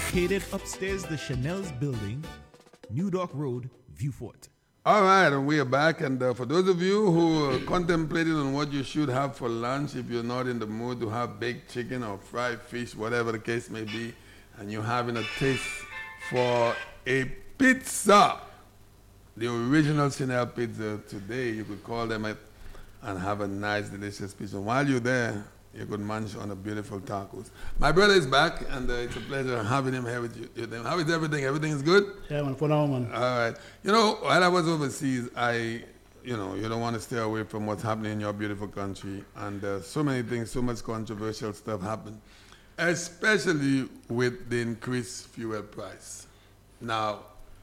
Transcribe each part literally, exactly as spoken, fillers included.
Located upstairs the Chanel's building, New Dock Road, Viewfort. All right, and we are back. And uh, for those of you who are contemplating on what you should have for lunch, if you're not in the mood to have baked chicken or fried fish, whatever the case may be, and you're having a taste for a pizza, the original Chanel pizza today, you could call them and have a nice, delicious pizza. While you're there, you could munch on a beautiful tacos. My brother is back, and uh, it's a pleasure having him here with you. How is everything? Everything is good? Yeah, man, for now, man. All right. You know, while I was overseas, I, you know, you don't want to stay away from what's happening in your beautiful country. And uh, so many things, so much controversial stuff happened, especially with the increased fuel price. Now,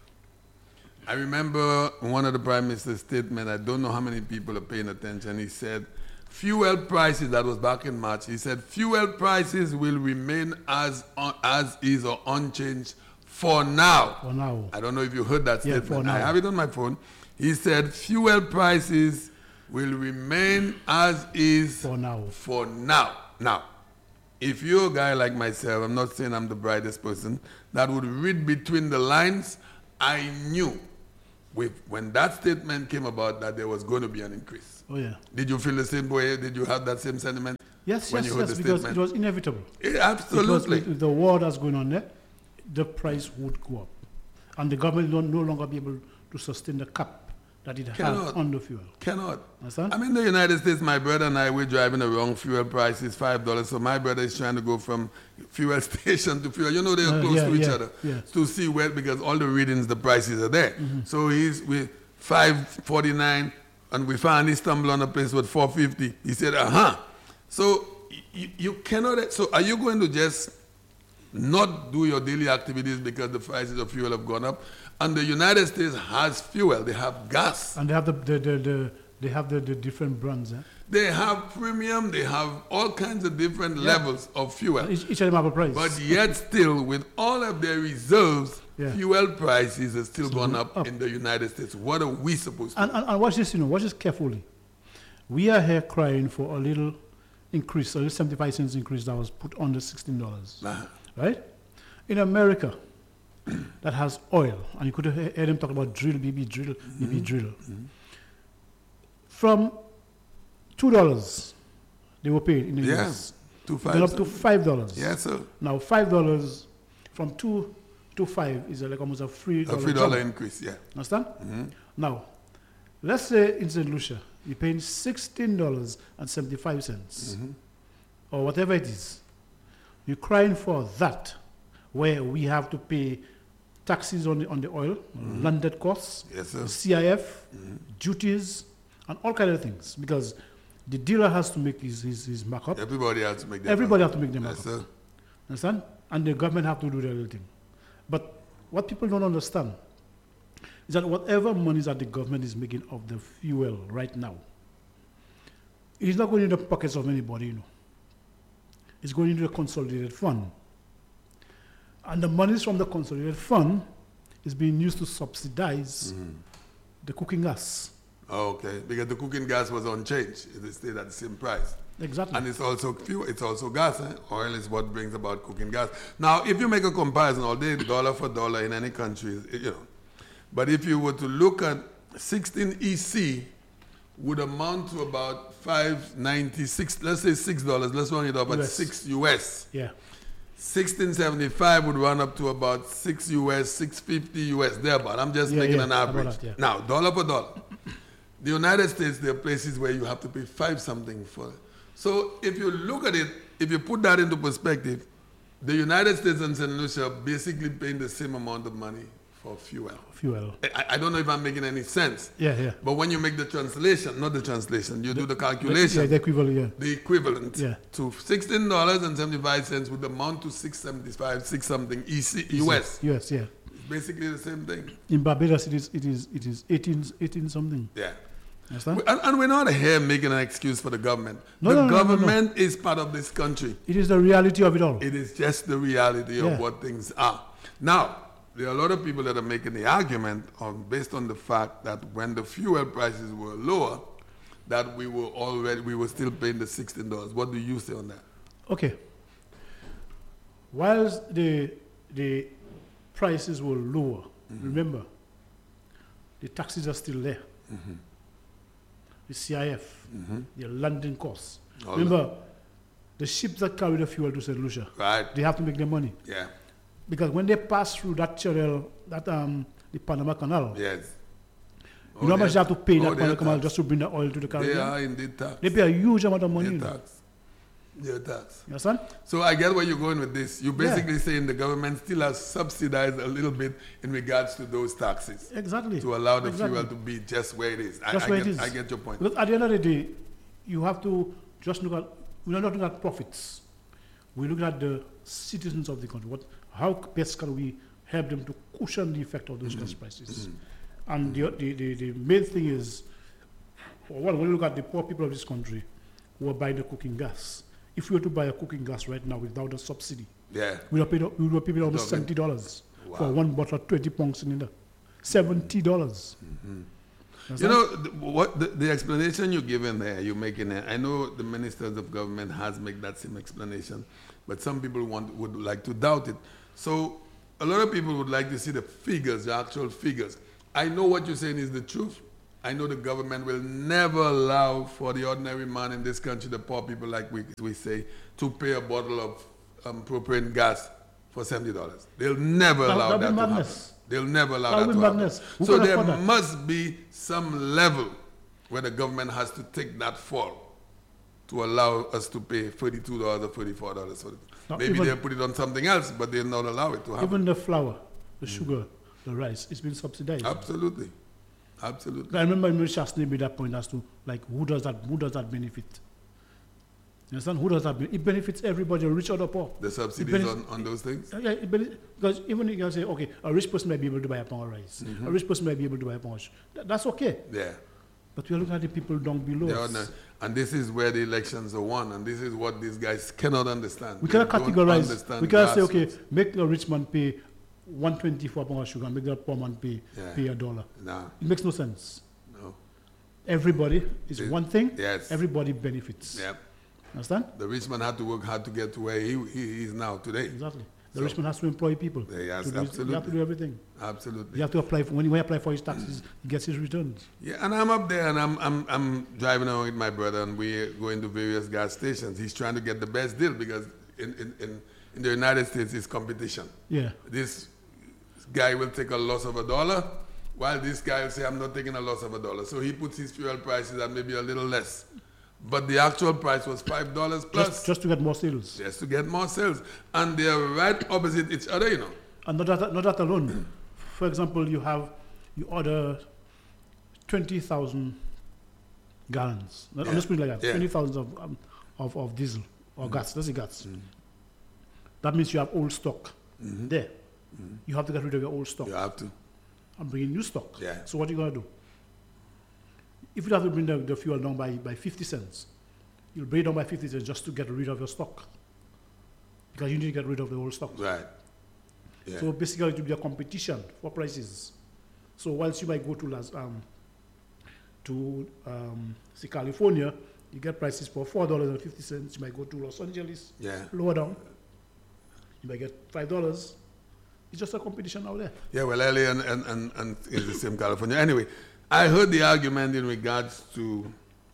I remember one of the Prime Minister's statement, I don't know how many people are paying attention, he said, fuel prices, that was back in March, he said, fuel prices will remain as uh, as is or unchanged for now. For now. I don't know if you heard that Yeah, statement. for now. I have it on my phone. He said, fuel prices will remain as is For now. For now. Now, if you're a guy like myself, I'm not saying I'm the brightest person, that would read between the lines, I knew with, when that statement came about that there was going to be an increase. Oh, yeah. Did you feel the same way? Did you have that same sentiment? Yes, when yes, you heard yes, the because statement? it was inevitable. It- absolutely. Because with the war that's going on there, the price would go up. And the government will no longer be able to sustain the cap that it Cannot. has on the fuel. Cannot. Understand? I mean, the United States, my brother and I, we're driving the wrong fuel price is five dollars. So my brother is trying to go from fuel station to fuel. You know, they're Uh, close yeah, to each yeah, other yeah. to see where, because all the readings, the prices are there. Mm-hmm. So he's with five forty-nine, and we finally stumble on a place with four fifty. He said, uh-huh. So you, you cannot, so are you going to just not do your daily activities because the prices of fuel have gone up? And the United States has fuel, they have gas. And they have the, the, the, the they have the, the different brands. Eh? They have premium, they have all kinds of different levels of fuel. Each, each of them have a price. But yet still, with all of their reserves, Yeah. fuel prices have still gone up, up. in the United States. What are we supposed to And, and, and watch this, you know, watch this carefully. We are here crying for a little increase, a little seventy-five cents increase that was put on the sixteen dollars. do? Uh, Right? In America, that has oil, and you could have heard them talk about drill, B B drill, B B drill. From two dollars they were paid in the U S. Yes, two Then up to five. five dollars. Yes, sir. Now five dollars from two to five is like almost a free A dollar. three dollar jump. increase, yeah. Understand? Now, let's say in Saint Lucia, you're paying sixteen dollars and seventy-five cents, or whatever it is. You're crying for that, where we have to pay taxes on the, on the oil, landed costs, Yes, sir. C I F, duties, and all kind of things, because the dealer has to make his, his, his markup. Everybody has to make that. Everybody has to make their Yes, markup. sir. Understand? And the government have to do their little thing. But what people don't understand is that whatever monies that the government is making of the fuel right now, it is not going into the pockets of anybody, you know. It's going into the consolidated fund. And the monies from the consolidated fund is being used to subsidize the cooking gas. Oh, okay, because the cooking gas was unchanged. It stayed at the same price. Exactly. And it's also fuel, it's also gas. Eh? Oil is what brings about cooking gas. Now, if you make a comparison all day, dollar for dollar in any country, you know. But if you were to look at sixteen E C, would amount to about five ninety-six, let's say six dollars, let's run it up at U S. six U S. Yeah. sixteen seventy-five would run up to about six U S, six fifty U S, thereabout. I'm just Yeah, making yeah, an about average. that, yeah. Now, dollar for dollar. The United States, there are places where you have to pay five something for it. So if you look at it, if you put that into perspective, the United States and Saint Lucia are basically paying the same amount of money for fuel. Fuel. I, I don't know if I'm making any sense. Yeah, yeah. But when you make the translation, not the translation, you do the calculation, Yeah, the equivalent, yeah. the equivalent Yeah. to sixteen dollars and seventy-five cents would amount to six seventy-five, six something E C, U S. U S, yeah. It's basically the same thing. In Barbados, it is it is it is eighteen, eighteen something. Yeah. Understand? And, and we're not here making an excuse for the government. No, the no, no, no, no, no. government is part of this country. It is the reality of it all. It is just the reality Yeah. of what things are. Now, there are a lot of people that are making the argument on, based on the fact that when the fuel prices were lower, that we were already we were still paying the sixteen dollars. What do you say on that? Okay. Whilst the the prices were lower. Mm-hmm. Remember, the taxes are still there. Mm-hmm. The C I F, Mm-hmm. the landing costs. All Remember, the ships that carry the fuel to Saint Lucia, Right. they have to make their money. Yeah. Because when they pass through that channel, that um, the Panama Canal, Yes. you know how much they have to pay oh, that they are Panama Canal taxed. just to bring the oil to the They Caribbean? are indeed taxed. They pay a huge amount of money. They're You know. taxed. They're taxed. You understand? So I get where you're going with this. You're Yeah. basically saying the government still has subsidized a little bit in regards to those taxes Exactly. to allow the Exactly. fuel to be just where it is. I, Just I where get, it is. I get your point. Because at the end of the day, you have to just look at, we're not looking at profits. We're looking at the citizens of the country. What, how best can we help them to cushion the effect of those gas prices? And the, the, the, the main thing is, well, when you look at the poor people of this country who are buying the cooking gas, if we were to buy a cooking gas right now without a subsidy, Yeah. we would pay, we would pay almost Double. seventy dollars for Wow. one bottle of twenty pound cylinder. seventy dollars. You know, the, what the, the explanation you're giving there, you're making there, I know the ministers of government has made that same explanation, but some people want would like to doubt it. So a lot of people would like to see the figures, the actual figures. I know what you're saying is the truth. I know the government will never allow for the ordinary man in this country, the poor people like we, we say, to pay a bottle of um, propane gas for seventy dollars. They'll never That- allow that'd that be to madness. happen. They'll never allow That that would to be happen. madness. Who So can there afford that? must be some level where the government has to take that fall to allow us to pay thirty-two dollars or thirty-four dollars for it. Not Maybe even- they'll put it on something else, but they'll not allow it to happen. Even the flour, the sugar, the rice, it's been subsidized. Absolutely. Absolutely. I remember when Shastri made that point as to like who does that who does that benefit? You understand? Who does that benefit? It benefits everybody, rich or the poor. The subsidies benef- on, on those things? Yeah, it benef- because even you can say, okay, a rich person might be able to buy a pound of rice. Mm-hmm. A rich person might be able to buy a pound of sugar. That, that's okay. Yeah. But we're looking at the people down below They us. are not- and this is where the elections are won, and this is what these guys cannot understand. We They cannot don't categorize. understand We cannot say, okay, grassroots. make the rich man pay one twenty for a pound of sugar and make the poor man pay, Yeah. pay a dollar. No, It makes no sense. no. Everybody is It- one thing. yes. Everybody benefits. Yeah. Understand? The rich man had to work hard to get to where he, he is now today. Exactly. The So- rich man has to employ people. Yeah, yes, to do his- You have to absolutely. do everything. Absolutely. You have to apply for, when you apply for his taxes, he gets his returns. Yeah, and I'm up there and I'm, I'm, I'm driving around with my brother and we're going to various gas stations. He's trying to get the best deal because in, in, in, in the United States it's competition. Yeah. This guy will take a loss of a dollar while this guy will say, I'm not taking a loss of a dollar. So he puts his fuel prices at maybe a little less. But the actual price was five dollars plus Just, just to get more sales. just to get more sales. And they're right opposite each other, you know. And not that, not that alone. For example, you have, you order twenty thousand gallons. Yeah. I'm just putting it like that. Yeah. twenty thousand of, um, of, of diesel or gas. That's the gas. That means you have old stock there. You have to get rid of your old stock You have to. and bring in new stock. Yeah. So what are you going to do? If you have to bring the, the fuel down by, by fifty cents, you'll bring it down by fifty cents just to get rid of your stock. Because you need to get rid of the old stock. Right. Yeah. So basically, it will be a competition for prices. So whilst you might go to Las, um, to um, say California, you get prices for four dollars and fifty cents. You might go to Los Angeles, Yeah. lower down. You might get five dollars. It's just a competition out there. Yeah, well, L A and, and, and, and is the same California. Anyway, I heard the argument in regards to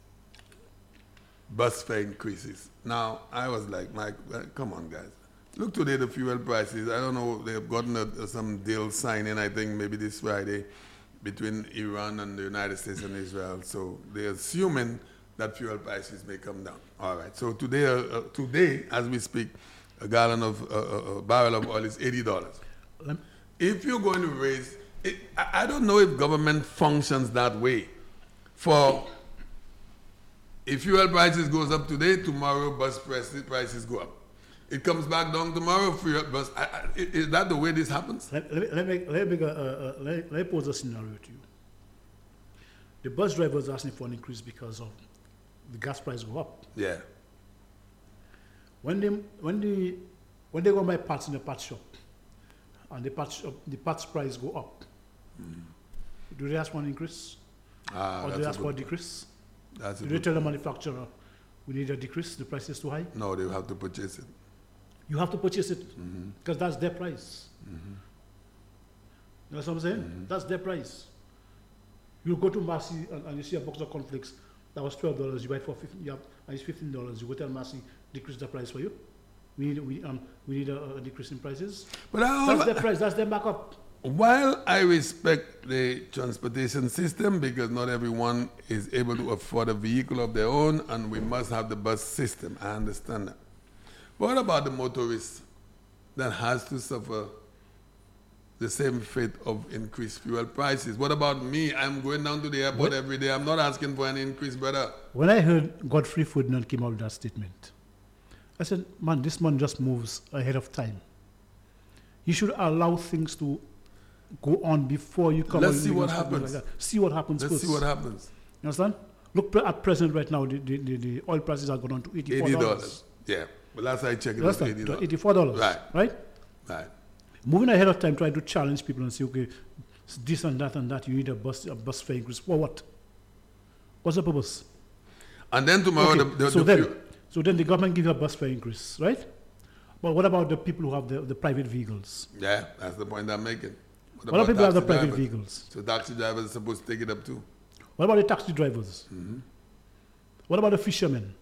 bus fare increases. Now, I was like, Mike, well, come on, guys. Look today, the fuel prices. I don't know, they've gotten a, some deal signing, I think, maybe this Friday between Iran and the United States and Israel. So they're assuming that fuel prices may come down. All right. So today, uh, uh, today as we speak, a gallon of, uh, uh, a barrel of oil is eighty dollars. Lem- If you're going to raise, it, I I don't know if government functions that way. For if fuel prices goes up today, tomorrow bus prices, prices go up. It comes back down tomorrow, fuel bus. I, I, is that the way this happens? Let, let, let, me, let, me, make a, uh, uh, let, let me pose a scenario to you. The bus drivers are asking for an increase because of the gas price go up. Yeah. When they when they when they go buy parts in the parts shop, and the parts shop, the parts price go up, do they ask for an increase, Ah, or do that's they a ask for a good point. decrease? That's a Do they good tell the manufacturer we need a decrease? The price is too high. No, they have to purchase it. You have to purchase it because that's their price. Mm-hmm. You know what I'm saying? Mm-hmm. That's their price. You go to Massey and, and you see a box of cornflakes that was twelve dollars. You buy it for fifteen. You have, and it's fifteen dollars. You go tell Massey decrease the price for you. We need we um we need a, a decrease in prices. But I, That's their price. That's their markup. while I respect the transportation system because not everyone is able to afford a vehicle of their own, and we must have the bus system. I understand that. But what about the motorist that has to suffer the same fate of increased fuel prices? What about me? I'm going down to the airport What? every day. I'm not asking for an increase, brother. When I heard Godfrey Ferdinand came out with that statement, I said, man, this man just moves ahead of time. You should allow things to go on before you come Let's out see with what something happens. Like that. See what happens Let's first. see what happens. You understand? Look pre- at present right now, the, the, the, the oil prices are gone on to eighty-four dollars. eighty dollars. Yeah. But last I checked, it You was understand? eighty To dollars. eighty-four dollars. Right. Right? Right. Moving ahead of time, trying to challenge people and say, okay, it's this and that and that, you need a bus, a bus fare increase. For what? What's the purpose? And then tomorrow, Okay, the, the, so, the then, fuel- so then the government gives a bus fare increase, right? But what about the people who have the, the private vehicles? Yeah, that's the point I'm making. What about people who have the taxi private drivers? vehicles? So taxi drivers are supposed to take it up too. What about the taxi drivers? Mm-hmm. What about the fishermen?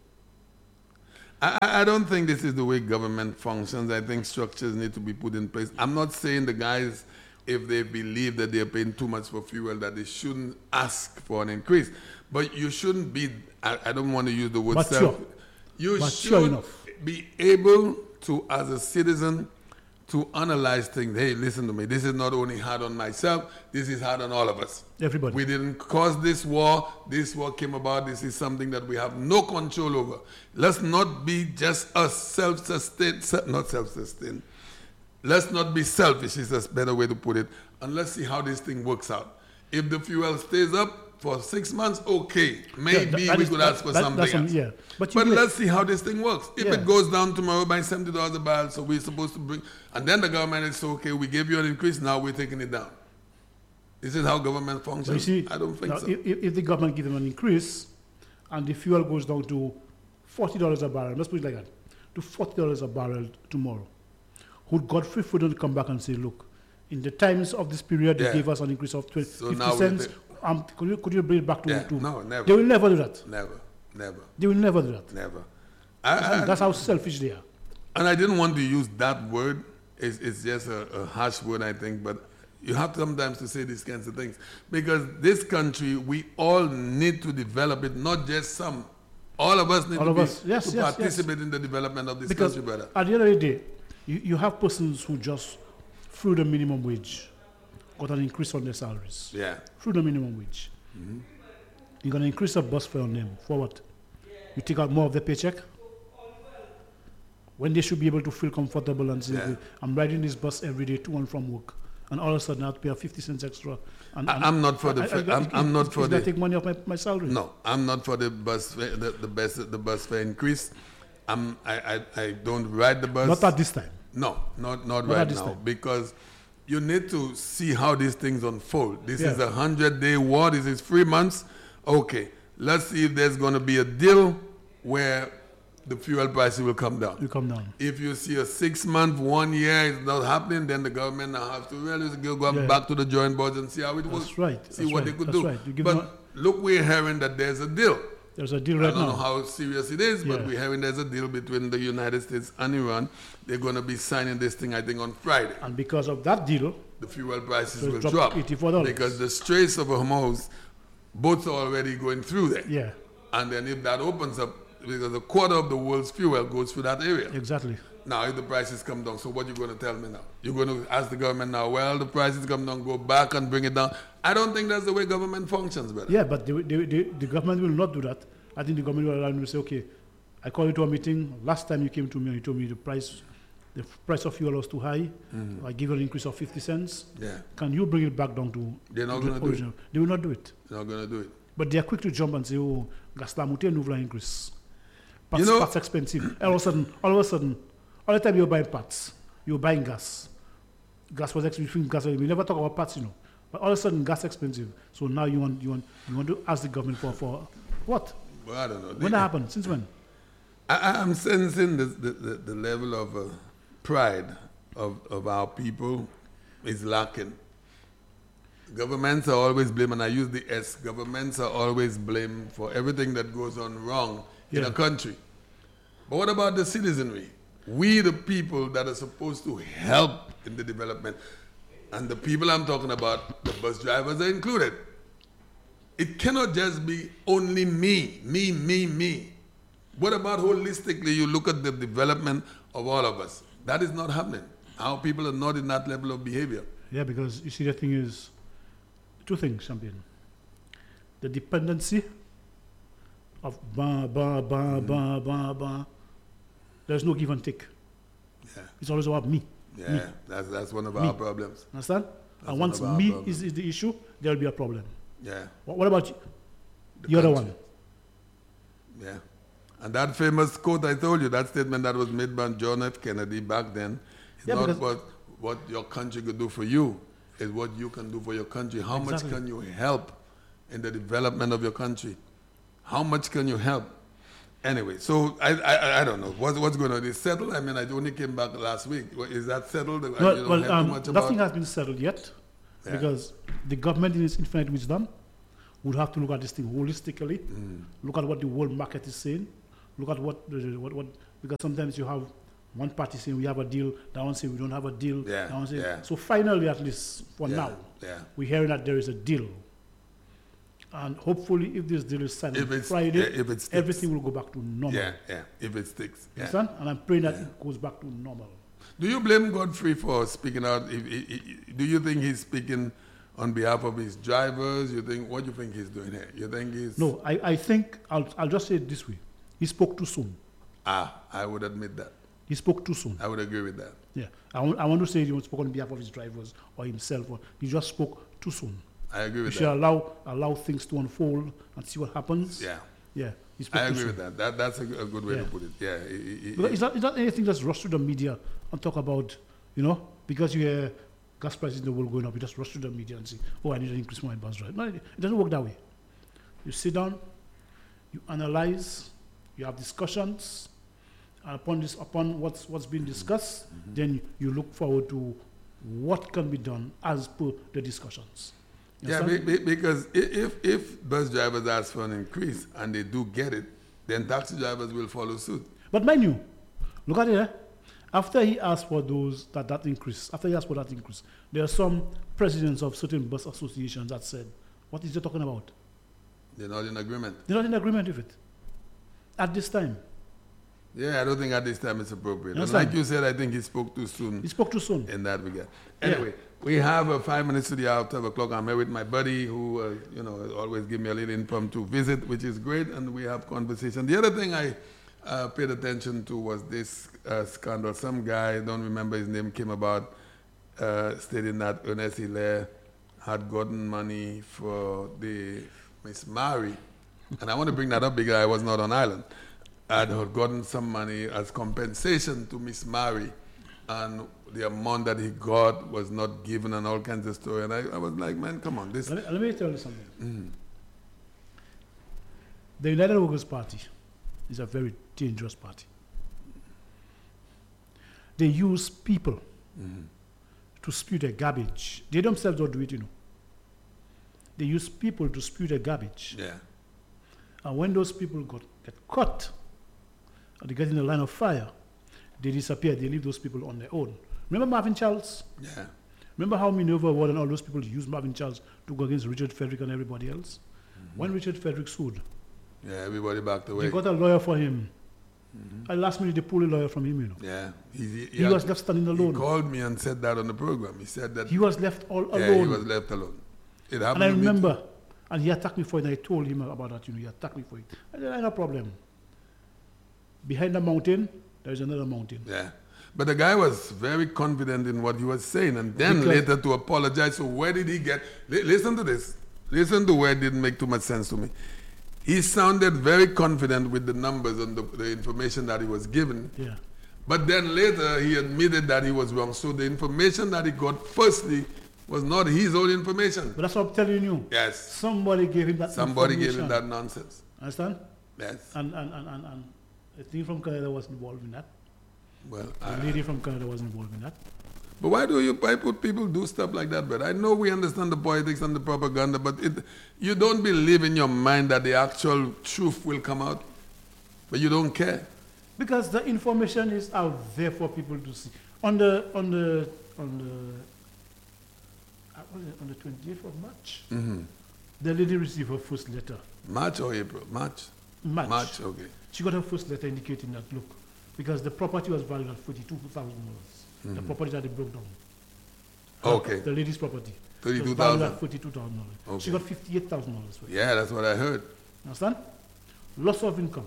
I, I I don't think this is the way government functions. I think structures need to be put in place. I'm not saying the guys, if they believe that they're paying too much for fuel, that they shouldn't ask for an increase. But you shouldn't be, I, I don't want to use the word Mature. self. You Mature should enough. be able to, as a citizen, to analyze things. Hey, listen to me. This is not only hard on myself, this is hard on all of us. Everybody. We didn't cause this war. This war came about. This is something that we have no control over. Let's not be just us self-sustained, se- not self-sustained. Let's not be selfish is a better way to put it. And let's see how this thing works out. If the fuel stays up for six months, okay. Maybe that we is- could that- ask for that- something that's some- else. yeah. But But, you get- let's see how this thing works. If Yeah. it goes down tomorrow by seventy dollars a barrel, so we're supposed to bring, and then the government is okay, we gave you an increase, now we're taking it down. This is how government So you functions? see, I don't think now, so. if, if if the government gives them an increase and the fuel goes down to forty dollars a barrel, let's put it like that, to forty dollars a barrel tomorrow, would Godfrey Ferdinand come back and say, look, in the times of this period, they Yeah. gave us an increase of twenty, So fifty now we cents. take- Um, could, you, could you bring it back to, Yeah, to no, never. They will never do that. Never, never, They will never do that. never. I, I, That's how selfish they are. and I didn't want to use that word. It's, it's just a, a harsh word, I think, but you have sometimes to say these kinds of things. Because this country, we all need to develop it, not just some. All of us need All to, of be, us. Yes, to yes, yes. participate in the development of this Because country better. at the end of the day, you, you have persons who just, through the minimum wage, got an increase on their salaries. Yeah. Through the minimum wage. You're going to increase the bus fare on them. For what? You take out more of their paycheck? When they should be able to feel comfortable and say, Yeah. okay, I'm riding this bus every day to and from work. And all of a sudden I have to pay fifty cents extra. And, I- and I'm not for the I- fa- I- I'm- it- I'm not it- for it's gonna the- take money off my, my salary. No, I'm not for the bus fare, the, the best the bus fare increase. I'm, I, I, I don't ride the bus. Not at this time. No, not not Not at right this now, time. because you need to see how these things unfold. This is Yeah. a hundred-day war. This is three months. Okay, let's see if there's going to be a deal where the fuel prices will come down. You come down. If you see a six-month, one year it's not happening, then the government now have to really go go Yeah. back to the drawing board and see how it works. That's right. See That's what right. they could That's do. right. You give But them look, we're hearing that there's a deal. There's a deal I right don't know now. how serious it is, but Yeah. we're hearing there's a deal between the United States and Iran. They're going to be signing this thing, I think, on Friday. And because of that deal, The fuel prices So will it dropped drop to eighty-four dollars. because the Straits of Hormuz, boats are already going through there. yeah, And then if that opens up, because a quarter of the world's fuel goes through that area. exactly. Now, if the prices come down, so what you going to tell me now? You're going to ask the government now, well, the prices come down, go back and bring it down. I don't think that's the way government functions, brother. Yeah, but they, they, they, the government will not do that. I think the government will allow you to say, okay, I called you to a meeting. Last time you came to me and you told me the price, the f- price of fuel was too high. I give you an increase of fifty cents. Yeah, Can you bring it back down to they're not to going the to do it. original? They will not do it. They're not going to do it. But they are quick to jump and say, oh, gas la montée, nous voulons increase. Parts, You know- parts expensive. all of a sudden, all of a sudden, all the time you're buying parts, you're buying gas. Gas was expensive. Gas, we never talk about parts, you know. But all of a sudden, gas expensive. So now you want you want you want to ask the government for for what? Well, I don't know. When that happened? Since when? I, I- I'm sensing the, the, the, the level of uh, pride of, of our people is lacking. Governments are always blamed, and I use the S, governments are always blamed for everything that goes on wrong in Yeah. a country. But what about the citizenry? We, the people that are supposed to help in the development, and the people I'm talking about, the bus drivers are included. It cannot just be only me, me, me, me. What about holistically, you look at the development of all of us? That is not happening. Our people are not in that level of behavior. Yeah, because you see, the thing is, two things, champion. The dependency of ba, ba, ba, ba, ba, ba. There's no give and take. Yeah, It's always about me. yeah, Me. that's that's one of Me. our problems. Understand? That's and one once of our me problems. is, is the issue, there'll be a problem. Yeah, What, what about you? the The other country. one. Yeah, and that famous quote I told you, that statement that was made by John F. Kennedy back then, is Yeah, not because- what what your country could do for you, is what you can do for your country. How Exactly. much can you help in the development of your country? How much can you help? Anyway, so I I, I don't know what's what's going on. Is settled? I mean, I only came back last week. Is that settled? You Well, don't well have too um, much about- nothing has been settled yet, Yeah. because the government, in its infinite wisdom, would have to look at this thing holistically, Mm. look at what the world market is saying, look at what, the- what, what because sometimes you have one party saying we have a deal, that one saying we don't have a deal, Yeah, that one saying, yeah. so finally, at least for Yeah, now, yeah. we're hearing that there is a deal. And hopefully, if this deal is signed If on it's- Friday, yeah, if it sticks. everything will go back to normal. Yeah, yeah. If it sticks. You Yeah. understand? And I'm praying that Yeah. it goes back to normal. Do you blame Godfrey for speaking out? If, if, if- do you think he's speaking on behalf of his drivers? You think what do you think he's doing here? You think he's No, I, I think, I'll, I'll just say it this way. He spoke too soon. ah? I would admit that. He spoke too soon. I would agree with that. Yeah. I want, I want to say he won't spoke on behalf of his drivers or himself. Or he just spoke too soon. I agree We with should that. allow, allow things to unfold and see what happens. Yeah, Yeah. He spoke I too agree soon. with that. That that's a, a good way Yeah. to put it. Yeah. He- he- he- Because it's not, it's not anything that's rushed through the media and talk about, you know, because you hear gas prices in the world going up, you just rush through the media and say, oh, I need to increase my bus ride. No, it it doesn't work that way. You sit down, you analyze, you have discussions, and upon this, upon what's what's been discussed, then you look forward to what can be done as per the discussions. You yeah, be, understand? be, because i- if if bus drivers ask for an increase and they do get it, then taxi drivers will follow suit. But mind you, look at it. Eh? After he asked for those that, that increase, after he asked for that increase, there are some presidents of certain bus associations that said, "What is he talking about?" They're not in agreement. They're not in agreement with it at this time. Yeah, I don't think at this time it's appropriate. You And like understand? you said, I think he spoke too soon He spoke too soon. in that regard. Yeah. Anyway, we have uh, five minutes to the hour, twelve o'clock. I'm here with my buddy who, uh, you know, always give me a little impromptu visit, which is great, and we have conversation. The other thing I uh, paid attention to was this uh, scandal. Some guy, I don't remember his name, came about uh, stating that Ernest Hilaire had gotten money for the Miss Mary. And I want to bring that up because I was not on island. I had gotten some money as compensation to Miss Mary, and the amount that he got was not given, and all kinds of story. And I, I was like, man, come on, this. Let me, let me tell you something. Mm, The United Workers' Party is a very dangerous party. They use people mm, to spew their garbage. They themselves don't do it, you know. They use people to spew their garbage. yeah, And when those people got, get caught, and they get in the line of fire, they disappear. They leave those people on their own. Remember Marvin Charles? yeah, Remember how Minerva Ward and all those people used Marvin Charles to go against Richard Frederick and everybody else? When Richard Frederick sued, yeah. Everybody backed away. they got a lawyer for him. At last minute, they pulled a lawyer from him, you know. Yeah, he, he, He had- was left standing He alone. called me and said that on the program. He said that He was left all yeah, alone. he was left alone. It happened And I to me too. remember, and he attacked me for it, and I told him about that, you know, he attacked me for it. I said, no problem. Behind the mountain, there is another mountain. Yeah. But the guy was very confident in what he was saying, and then Because- later to apologize. So where did he get? Li- listen to this. Listen to where it didn't make too much sense to me. He sounded very confident with the numbers and the, the information that he was given. Yeah. But then later he admitted that he was wrong. So the information that he got firstly was not his own information. But that's what I'm telling you. Yes. Somebody gave him that Somebody gave him information. that nonsense. Understand? Yes. And, and, and, and, and I think from Canada was involved in that. Well, The I, lady from Canada was involved in that. but why do you why put people do stuff like that? But I know we understand the politics and the propaganda, but it, you don't believe in your mind that the actual truth will come out, but you don't care. Because the information is out there for people to see. On the on the on the uh, what is it, on the twentieth of March, Mm-hmm. the lady received her first letter. March or April? March. March. March. Okay. She got her first letter indicating that look, because the property was valued at forty-two thousand dollars. Mm-hmm. The property that they broke down. Okay. The lady's property. Thirty-two It was valued thousand. at forty-two thousand dollars. Okay. She got fifty-eight thousand dollars for it. Yeah, that's what I heard. Understand? Loss of income.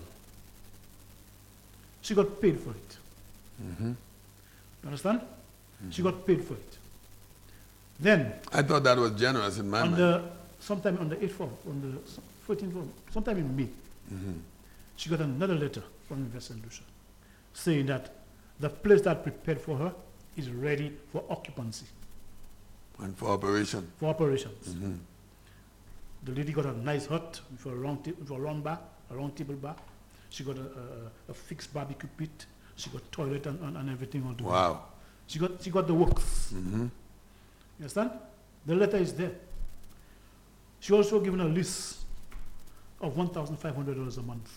She got paid for it. Mm-hmm. You understand? She got paid for it. Then, I thought that was generous in my on mind. the, sometime on the eighth of, on the fourteenth of, sometime in May, Mm-hmm. she got another letter from Invest Saint Lucia saying that the place that prepared for her is ready for occupancy, And for operation. for operations. Mm-hmm. The lady got a nice hut with a round, ta- with a round bar, a round table bar. She got a, a, a fixed barbecue pit. She got toilet and, and, and everything all together. Wow. She got, she got the works. Mm-hmm. You understand? The letter is there. She also given a list of one thousand five hundred dollars a month.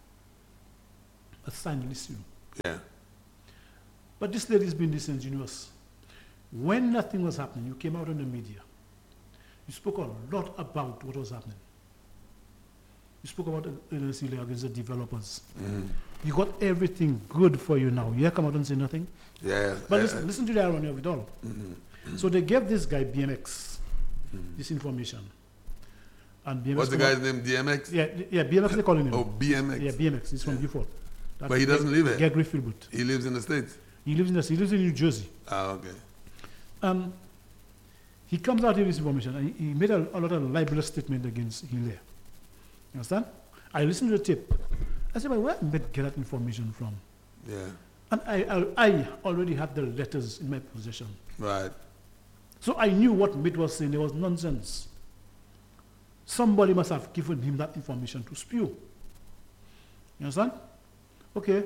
A signed list, you know. Yeah. But this lady's been disingenuous. When nothing was happening, you came out on the media. You spoke a lot about what was happening. You spoke about L L C against the developers. Mm-hmm. You got everything good for you now. You come out and say nothing. Yeah. But I- listen, listen to the irony of it all. Mhm. So they gave this guy B M X this information. And B M X What's the come out- guy's name? D M X? Yeah, yeah, B M X they calling him. Oh, B M X. Yeah, B M X. He's from Yeah. Beaufort. That's But he doesn't live here. Gregory Philbert. He lives in the States. He lives in the, he lives in New Jersey. Ah, okay. Um, he comes out with this information and he, he made a, a lot of libelous statement against Hilaire. You understand? I listened to the tape. I said, well, where did Met get that information from? Yeah. And I, I, I already had the letters in my possession. Right. So I knew what Mitt was saying. It was nonsense. Somebody must have given him that information to spew. You understand? Okay.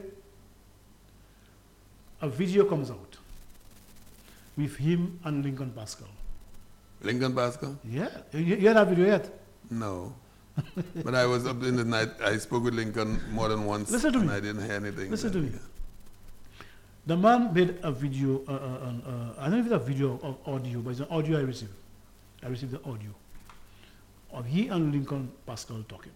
A video comes out with him and Lincoln Pascal. Lincoln Pascal? Yeah. You, you hear that video yet? No. But I was up in the night. I spoke with Lincoln more than once. Listen to and me. I didn't hear anything. Listen to then. me. The man made a video, uh, uh, uh, I don't know if it's a video of audio, but it's an audio I received. I received the audio of he and Lincoln Pascal talking.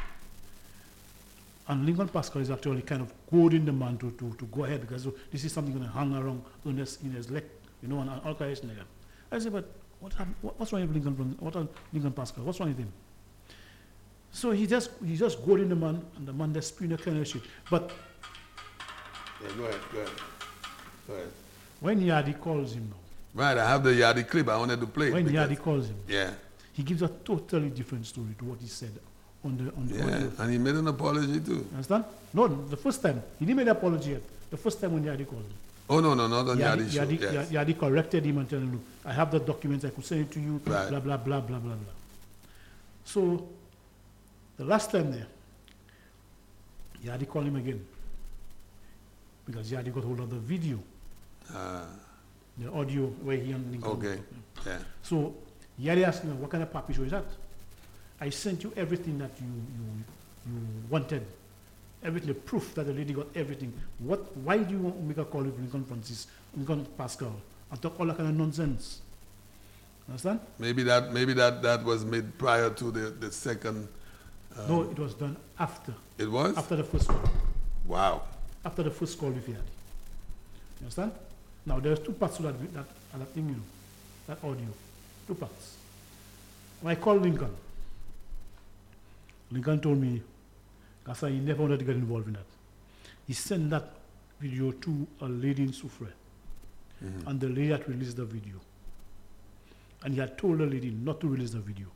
And Lincoln Pascal is actually kind of goading the man to, to, to go ahead because this is something going to hang around in his, in his leg, you know, and all kinds of things. I said, but what happened, what, what's wrong with Lincoln, what Lincoln Pascal? What's wrong with him? So he just he just goading the man, and the man just spewing a kind of shit. But Yeah, go ahead. Go ahead. Go ahead. when Yadi calls him now, Right, I have the Yadi clip. I wanted to play it. when because- Yadi calls him, Yeah. he gives a totally different story to what he said on the on the Yeah. audio. And he made an apology too. You understand? No, the first time he didn't make an apology yet. The first time when Yadi called him, Oh, no, no, not on Yadi, Yadi show. Yadi, Yes. Yadi corrected him and told him, "Look, I have the documents. I could send it to you." Right. Blah blah blah blah blah blah. So the last time there, Yadi called him again because Yadi got hold of the video, Ah, the audio where he and Lincoln. were okay. talking. Yeah. So Yadi asked him, "What kind of puppy show is that?" I sent you everything that you you you wanted, everything, the proof that the lady got everything. What? Why do you want to make a call with Lincoln Francis, Lincoln Pascal, and talk all that kind of nonsense? Understand? Maybe that maybe that, that was made prior to the, the second. Um, No, it was done after, It was? after the first call, Wow. after the first call with Yadi. You understand? Now there's two parts to that vi- that, that thing, you know, that audio, two parts. When I called Lincoln, Lincoln told me, Kasa, he never wanted to get involved in that. He sent that video to a lady in Soufrière, Mhm. and the lady had released the video. And he had told the lady not to release the video.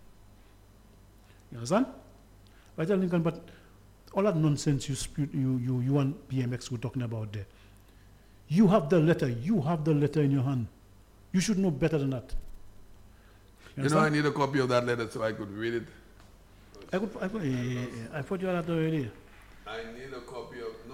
You understand? I tell Lincoln, but all that nonsense you spew- you you you and B M X were talking about there. You have the letter. You have the letter in your hand. You should know better than that. You You know, I understand? need a copy of that letter so I could read it. I could, I could, eh, I thought you had that already. I need a copy of. No,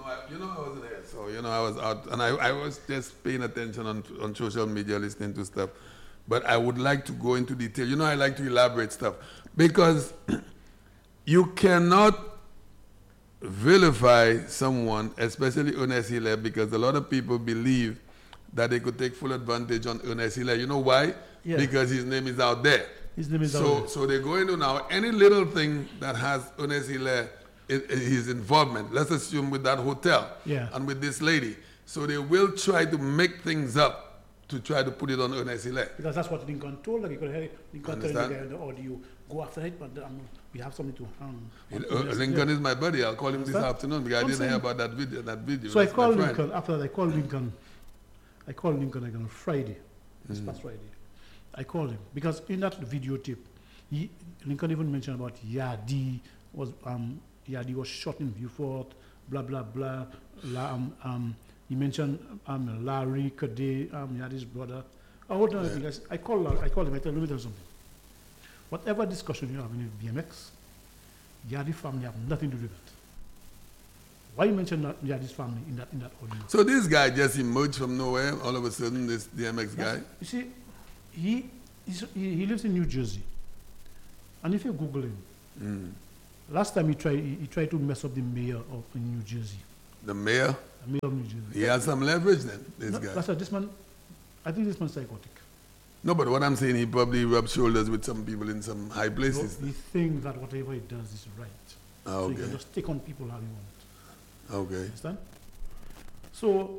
I, you know, I wasn't there, so you know, I was out, and I, I was just paying attention on on social media, listening to stuff. But I would like to go into detail. You know, I like to elaborate stuff because you cannot vilify someone, especially Ernest Hilaire, because a lot of people believe that they could take full advantage on Ernest Hilaire. You know why? Yeah. Because his name is out there. His name is so, out there. So they're going to now, any little thing that has Ernest Hilaire, it, it, his involvement, let's assume with that hotel Yeah. and with this lady. So they will try to make things up to try to put it on Ernest Hilaire. Because that's what Lincoln told. Like you could hear Lincoln telling Understand? the guy on the audio, go after it, but um, we have something to um, Uh, Lincoln is my buddy. I'll call him this Understand? afternoon because I I'm didn't hear saying- about that video. That video. So I That's my called friend. Lincoln, after that I called Lincoln, I called Lincoln like on Friday, this Mm. past Friday. I called him because in that videotape, he, Lincoln even mentioned about Yadi was, um, Yadi was shot in Beaufort, blah, blah, blah. La, um, um, he mentioned um, Larry Kade, um, Yadi's brother. I hold on, Yeah. I called, I called him, I tell him, let me tell you something. Whatever discussion you have in B M X, Yadi family have nothing to do with it. Why you mention that Yadi's family in that in that audio? So this guy just emerged from nowhere. All of a sudden, this D M X guy. You see, he, he's, he he lives in New Jersey, and if you Google him, Mm. last time he tried he, he tried to mess up the mayor of New Jersey, The mayor. the mayor of New Jersey. He has some leverage then. This No, guy. that's why this man, I think this man's psychotic. No, but what I'm saying, he probably rubs shoulders with some people in some high So places. he thinks that whatever he does is right, Ah, so he okay. can just take on people how he wants. Okay. Understand? So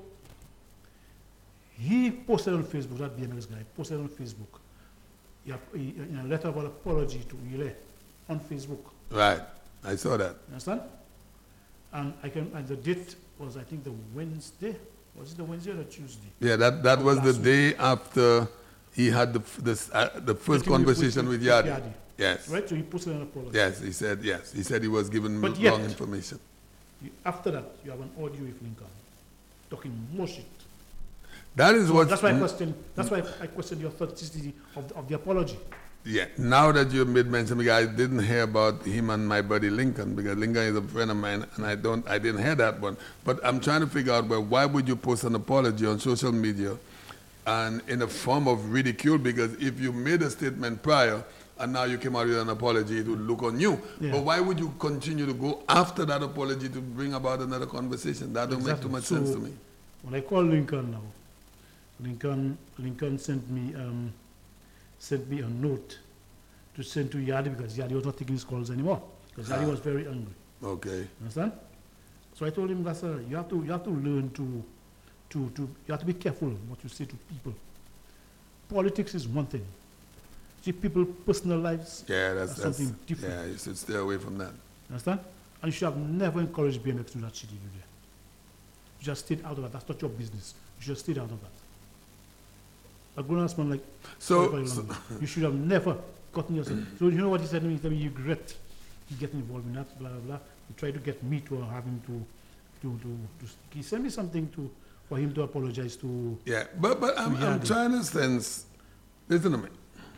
he posted on Facebook, that B M X guy posted on Facebook, he, ap- he, in a letter of apology to Ile on Facebook. Right. I saw that. You understand? And I can, and the date was I think the Wednesday. Was it the Wednesday or the Tuesday? Yeah, that, that Of was the last week. day after he had the f- this, uh, the first Meeting with- conversation with, with- Yadi. with Yadi. Yes. Right? So he posted an apology. Yes, he said yes. He said he was given But wrong yet- information. You- after that, you have an audio with Lincoln talking more shit. That is what. That's why I question. That's why I question the authenticity of the, of the apology. Yeah. Now that you made mention, because I didn't hear about him and my buddy Lincoln, because Lincoln is a friend of mine, and I don't, I didn't hear that one. But I'm trying to figure out, well, why would you post an apology on social media, and in a form of ridicule? Because if you made a statement prior, and now you came out with an apology, it would look on you. Yeah. But why would you continue to go after that apology to bring about another conversation? That don't make too Exactly. much So, sense to me. When I called Lincoln now, Lincoln Lincoln sent me um, sent me a note to send to Yadi because Yadi was not taking his calls anymore because Yadi Ah. was very angry. Okay. Understand? So I told him, that sir, you have to you have to learn to to to you have to be careful what you say to people. Politics is one thing. See, people's personal lives, Yeah, that's, That's that's something different. Yeah, you should stay away from that. understand? And you should have never encouraged B M X to do that shit you do there. You just stayed out of that. That's not your business. You should have stayed out of that. A grown-ass man like So, very so long. You should have never gotten yourself. So you know what he said to me? He said, you regret you getting involved in that, blah, blah, blah. He tried to get me to have him to, to, to, to he sent me something to, for him to apologize to. yeah, but but I'm, Yeah, I'm the- trying to sense. Listen to me.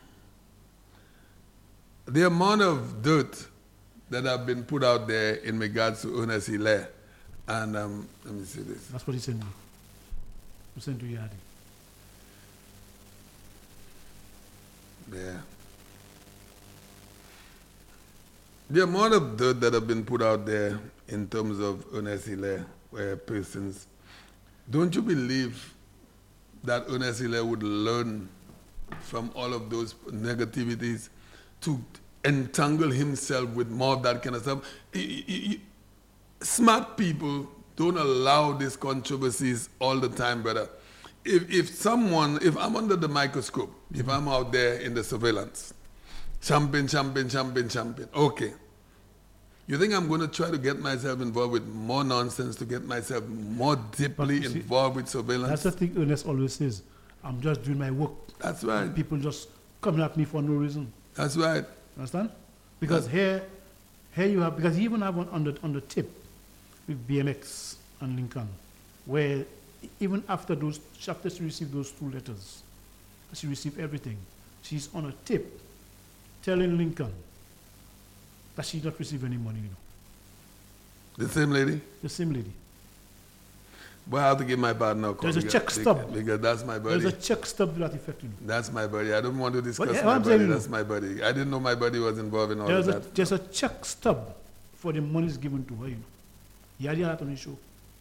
The amount of dirt that have been put out there in regards to Ernest Hilaire, and um, let me see this. That's what he sent me. He sent to Yadi. Yeah. The amount of dirt that have been put out there in terms of Ernest Hilaire, where persons, don't you believe that Ernest Hilaire would learn from all of those negativities to entangle himself with more of that kind of stuff? Y- y- y- Smart people don't allow these controversies all the time, brother. If, if someone, if I'm under the microscope, if I'm out there in the surveillance, champion, champion, champion, champion, okay. You think I'm going to try to get myself involved with more nonsense to get myself more deeply you see, involved with surveillance? That's the thing Ernest always says. I'm just doing my work. That's right. And people just coming at me for no reason. That's right. Understand? Because here, here you have, because he even have one on the, on the tip with B M X and Lincoln, where even after those, after she received those two letters, she received everything, she's on a tip telling Lincoln that she not receive any money, you know. The same lady? The same lady. But I have to give my partner a call. There's a because, check stub. Because that's my buddy. There's a check stub to that effect, you know. That's my buddy. I don't want to discuss yeah, my I'm buddy. saying, That's my buddy. I didn't know my buddy was involved in all There's of a, that. there's a check stub for the monies given to her, you know. You had that on the show.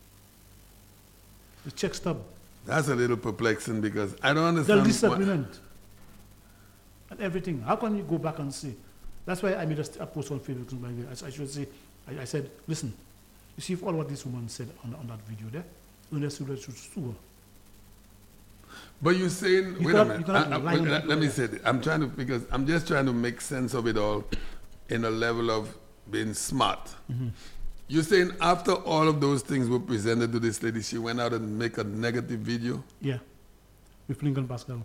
The check stub. That's a little perplexing because I don't The understand. lease what- agreement. And everything. How can you go back and say? That's why I made a, st- a post on Facebook. I, I should say, I, I said, listen, you see if all what this woman said on, on that video there, unless you should sue her. But you're saying, You wait cannot- a minute. you cannot I- I- rely wait, on let, people let me like say this. I'm trying to, because I'm just trying to make sense of it all in a level of being smart. Mm-hmm. You're saying after all of those things were presented to this lady, she went out and make a negative video? Yeah. With Lincoln Pascal.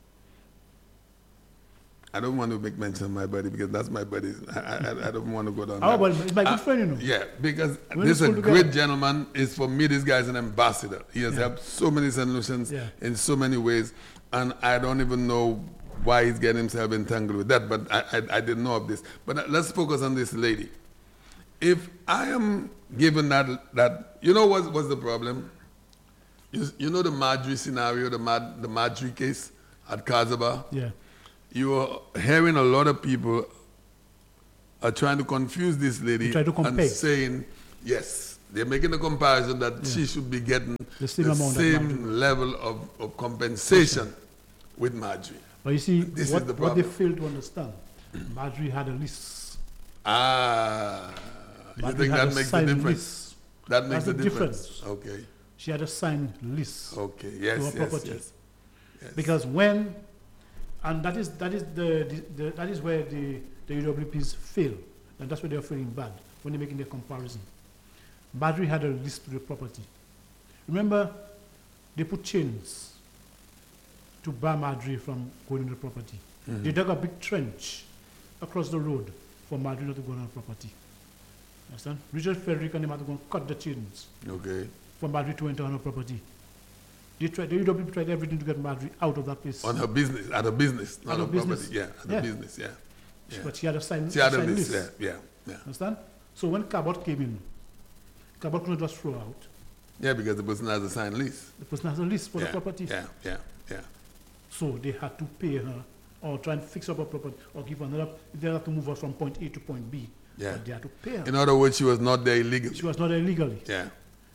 I don't want to make mention of my buddy because that's my buddy. I, I, I don't want to go down Our that. buddy, it's my good Uh, friend, you know. Yeah, because When this is we a school great together. gentleman. Is for me, this guy is an ambassador. He has Yeah. helped so many solutions Yeah. in so many ways, and I don't even know why he's getting himself entangled with that. But I, I, I didn't know of this. But uh, let's focus on this lady. If I am given that, that you know what was the problem? You, you know the Marjorie scenario, the Mad, the Marjorie case at Kazaba. Yeah. You are hearing a lot of people are trying to confuse this lady They try to and compare. saying, yes, they're making a comparison that Yeah. she should be getting The same the amount that same Marjorie. level of, of compensation with Marjorie. But you see, This is what, the what they problem. failed to understand, Marjorie had a list. Ah, you Marjorie think had that a makes a signed difference? list. That makes That's a the difference. difference. Okay, She had a signed list. okay, yes, To her yes, property. yes, yes. Because when, and that is that is the, the, the that is where the the U W Ps fail, and that's where they're feeling bad when they're making their comparison. Marjorie had a list to the property. Remember, they put chains to bar Marjorie from going into the property. They dug a big trench across the road for Marjorie not to go on her property. Understand? Richard Frederick and them had to go and cut the chains Okay, for Marjorie to enter on her property. They tried, the U W P tried everything to get Marjorie out of that place. on her business, at her business, not At her her business. property. Yeah, at Yeah. her business. Yeah, yeah. But she had a sign. She had a signed list. Yeah, yeah, yeah. Understand? So when Cabot came in, Cabot couldn't just throw out. Yeah, because the person has a signed lease. The person has a list for yeah, the property. Yeah, yeah, yeah. So they had to pay her or try and fix up her property or give her another. They had to move her from point A to point B. Yeah. But they had to pay her. In other words, she was not there illegally. She was not there illegally. Yeah.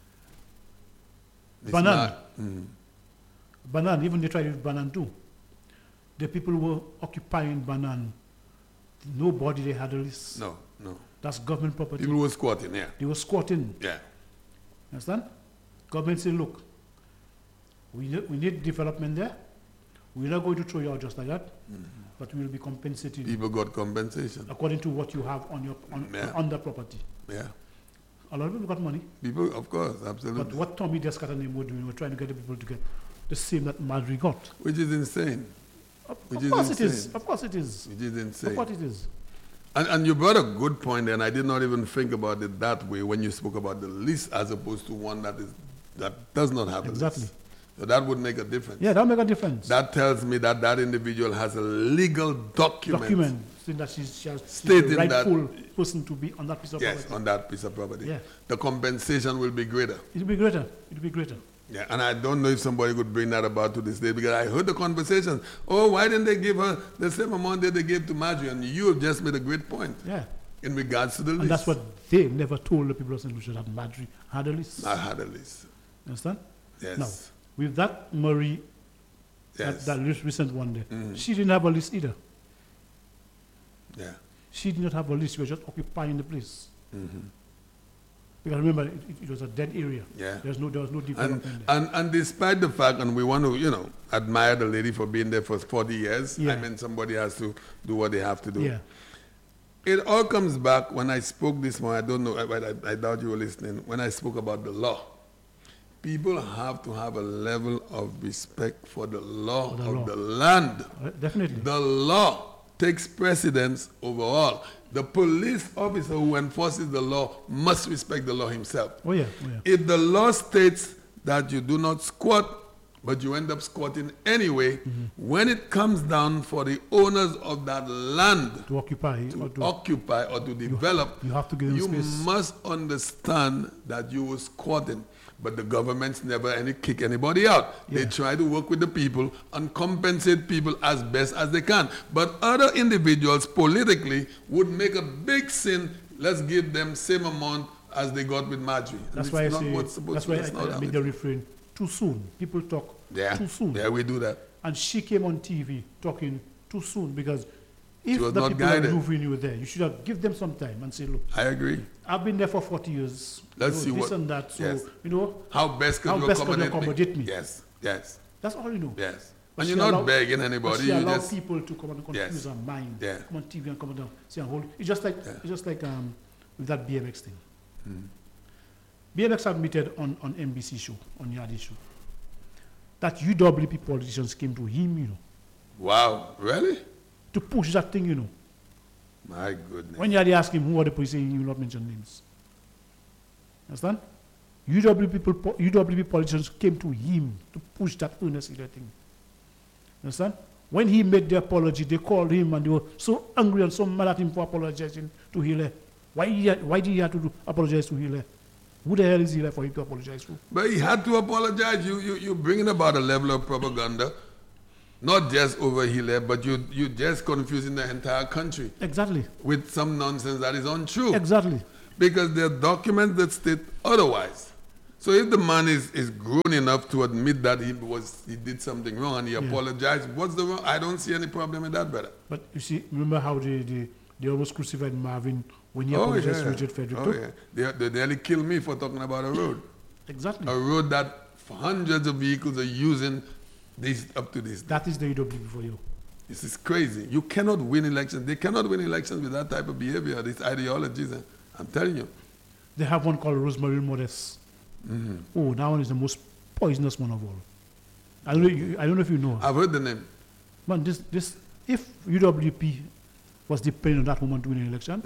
It's Banan. not- mm. Banan, even they tried it with Banan too. The people who were occupying Banan, nobody they had a list. No, no. That's government property. People were squatting, yeah. They were squatting. Yeah. Understand? Government say, look, we need, we need development there. We're not going to throw you out just like that, but we will be compensating you People got compensation. according to what you have on your on, Yeah. on the property. Yeah. A lot of people got money, People, of course, but absolutely. what Tommy Descat and them were doing, were trying to get the people to get the same that Marjorie got. Which is insane. Of, Which of is course it is. insane. Of course it is. Which is Of insane. course it is. And, and you brought a good point there, and I did not even think about it that way when you spoke about the list as opposed to one that is that does not have a Exactly. list. So that would make a difference. Yeah, that'll make a difference. That tells me that that individual has a legal document. Document saying that she's, she has, she's Stating the that- rightful person to be on that piece of Yes, property. on that piece of property. Yeah. The compensation will be greater. It'll be greater. It'll be greater. Yeah, and I don't know if somebody could bring that about to this day because I heard the conversation. Oh, why didn't they give her the same amount that they gave to Marjorie? And you have just made a great point Yeah. in regards to the list. And that's what they never told the people of Saint Lucia that Marjorie had a list. I had a list. Understand? Yes. Now, with that Marie, Yes. that, that re- recent one there, Mhm. she didn't have a list either. Yeah. She did not have a list. She was just occupying the place. Mhm. Because remember, it, it, it was a dead area. Yeah. There's no, there was no And, development there. and and despite the fact, and we want to, you know, admire the lady for being there for forty years. Yeah. I mean, somebody has to do what they have to do. Yeah. It all comes back when I spoke this morning. I don't know, but I, I doubt you were listening. When I spoke about the law, people have to have a level of respect for the law For the of law. the land. Uh, definitely. The law takes precedence over all. The police officer who enforces the law must respect the law himself. Oh yeah. Oh yeah. If the law states that you do not squat, but you end up squatting anyway, Mm-hmm. when it comes down for the owners of that land To occupy to or to occupy or to develop, you have to give them you space. must understand that you were squatting. but the governments never any kick anybody out. Yeah. They try to work with the people and compensate people as best as they can. But other individuals politically would make a big sin. Let's give them same amount as they got with Marjorie. And That's it's why I not say, what's supposed that's to why be. That's I, not I how made it the is. refrain, too soon. People talk Yeah, too soon. yeah, we do that. And she came on T V talking too soon because if was the not people guided. are moving you there, you should have give them some time and say, look, I agree. I've been there for forty years. Let's you know, see this what- and that. So, yes. you know, How best can How you best can you accommodate, accommodate me? Yes, yes, that's all you know. yes. But And she you're not allow- begging But anybody. she You allow just people to come and confuse Yes. her mind. Yeah. Come on T V and come down, see and hold. It's just like Yeah. it's just like um, with that B M X thing. Mm. B M X admitted on, on N B C show, on Yadi show, that U W P politicians came to him, you know, Wow, really? to push that thing, you know. My goodness. When Yadi asked him who are the police, he will not mention names. Understand? U W P people, po- U W P politicians came to him to push that Ernest Hiller thing. Understand? When he made the apology, they called him and they were so angry and so mad at him for apologizing to Hiller. Why, he had, why did he have to do, apologize to Hiller? Who the hell is Hiller for him to apologize to? But he had to apologize. You, you, you're bringing about a level of propaganda, not just over Hilaire, but you, you're just confusing the entire country Exactly. with some nonsense that is untrue. Exactly. Because there are documents that state otherwise. So if the man is, is grown enough to admit that he was he did something wrong and he Yeah. apologized, what's the wrong? I don't see any problem with that, brother. But you see, remember how they, they, they almost crucified Marvin when he Oh apologized yeah. to Richard Frederick Oh too? yeah. They, they nearly killed me for talking about a road. Exactly. A road that hundreds of vehicles are using this up to this. That is the U W P for you. This is crazy. You cannot win elections. They cannot win elections with that type of behavior, these ideologies. eh. I'm telling you. They have one called Rosemary Modest. Mm-hmm. Oh, that one is the most poisonous one of all. I don't know, you- I don't know if you know. her. I've heard the name. Man, this, this, if U W P was depending on that woman to win an election,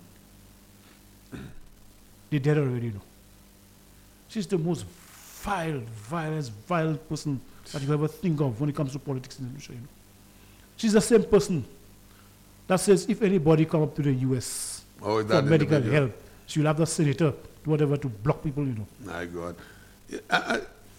Mhm. they dead already, you know. She's the most vile, vilest, vile person that you ever think of when it comes to politics in Indonesia, you know. She's the same person that says if anybody come up to the U S Oh, is for that medical individual? help, she will have the senator do whatever to block people, you know. My God. Yeah, I,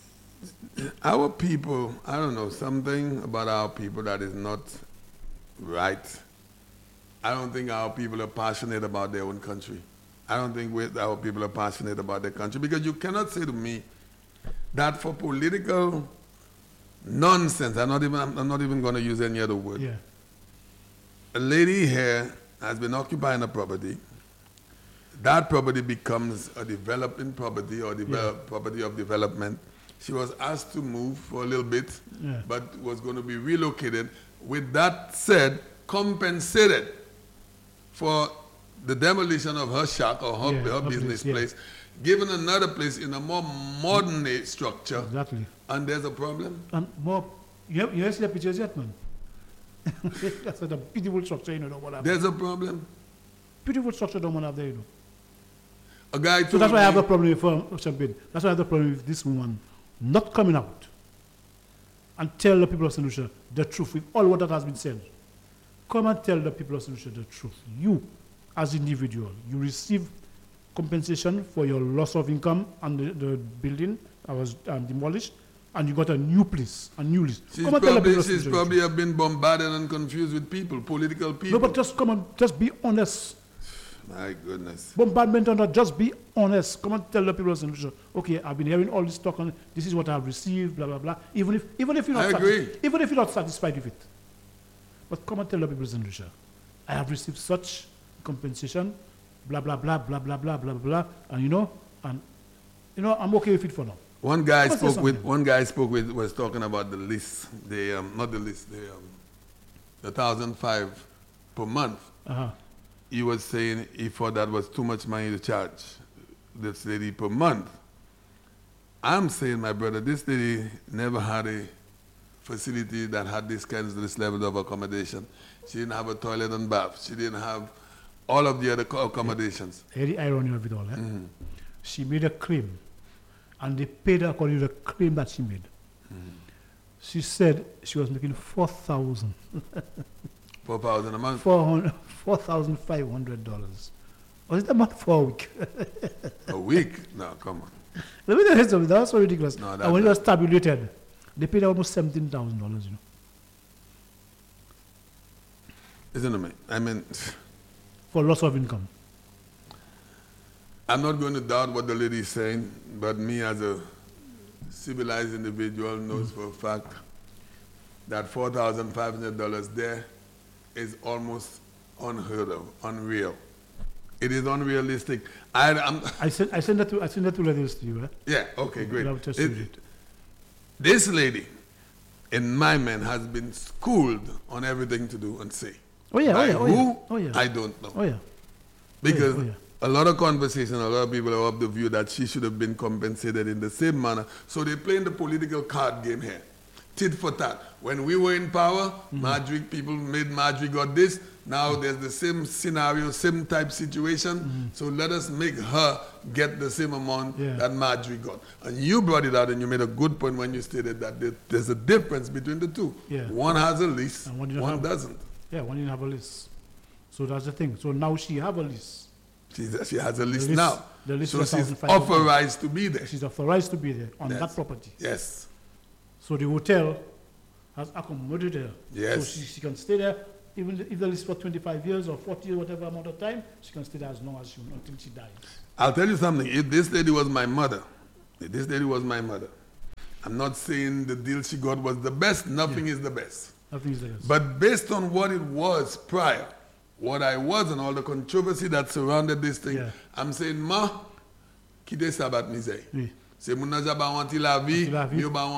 I, our people, I don't know, something about our people that is not right. I don't think our people are passionate about their own country. I don't think we, our people are passionate about their country because you cannot say to me that for political nonsense, I'm not even, I'm not even going to use any other word. Yeah. A lady here has been occupying a property. That property becomes a developing property or develop, property of development. She was asked to move for a little bit, Yeah. but was going to be relocated. With that said, compensated for the demolition of her shop or her, Yeah, her her business place, yeah. place, given another place in a more modern day structure, Exactly. and there's a problem. And more, you have, you have seen the pictures yet, man? That's a beautiful structure, you know, what happened. There's a problem. Beautiful structure, don't want to have there, you know. A guy told So that's why I me- have a problem with um, Champagne. That's why I have a problem with this woman not coming out and tell the people of Saint Lucia the truth with all what that has been said. Come and tell the people of Saint Lucia the truth. You, as individual, you receive compensation for your loss of income and the, the building that was um, demolished, and you got a new place, a new list. She's Come and tell the probably, people of she's Saint Lucia. probably have been bombarded and confused with people, political people. No, but just come and just be honest. My goodness. Bombardment or not, just be honest. Come and tell the people of Saint Lucia, okay, I've been hearing all this talk on this is what I've received, blah blah blah. Even if even if you're not I satis- agree. even if you're not satisfied with it. But come and tell the people of Saint Lucia, I have received such compensation, blah blah blah blah blah blah blah blah, and you know, and you know, I'm okay with it for now. One guy Come and say spoke with something. one guy spoke with was talking about the list, the um, not the list, the um, the thousand five per month. Uh-huh. He was saying he thought that was too much money to charge this lady per month. I'm saying, my brother, this lady never had a facility that had this kind of this level of accommodation. She didn't have a toilet and bath. She didn't have all of the other co- accommodations. Hear the irony of it all. Eh? Mhm. She made a claim, and they paid her according to the claim that she made. She said she was making four thousand. Four thousand a month. Four hundred, four thousand five hundred dollars. Was it a month for a week? A week? No, come on. Let me tell you something. That's so ridiculous. No, that- and when it that- was tabulated, they paid almost seventeen thousand dollars. You know, Isn't it, man? I mean, for loss of income. I'm not going to doubt what the lady is saying, but me as a civilized individual knows for a fact that four thousand five hundred dollars there is almost unheard of, unreal. It is unrealistic. I, I'm, I sent I sent that to I sent that to letters to you. Eh? yeah, okay, great. You'll have to It- see it. this lady, in my mind, has been schooled on everything to do and say. Oh yeah, oh By yeah, oh who? yeah. Oh yeah. I don't know. Oh yeah. Because oh yeah. a lot of conversation, a lot of people are of the view that she should have been compensated in the same manner. So they're playing the political card game here. Tit for tat. When we were in power, Mm-hmm. Marjorie, people made Marjorie got this. Now there's the same scenario, same type situation. Mm-hmm. So let us make her get the same amount Yeah. that Marjorie got. And you brought it out and you made a good point when you stated that there- there's a difference between the two. Yeah. One has a lease, And one didn't one have. doesn't. Yeah, one didn't have a list. So that's the thing. So now she have a list. She's, she has a list, list- now. the list so is she's one thousand five hundred. authorized to be there. She's authorized to be there on Yes. that property. Yes. So the hotel has accommodated her. Yes. So she, she can stay there, even if the list for twenty-five years or forty years, whatever amount of time, she can stay there as long as she until she dies. I'll tell you something. If this lady was my mother, if this lady was my mother, I'm not saying the deal she got was the best. Nothing is the best. Nothing is there. But based on what it was prior, what I was and all the controversy that surrounded this thing, Yeah. I'm saying, ma, quittez ça bat misère. Oui. C'est mon âge à ba wanti la vie, Wanti la vie. yo ba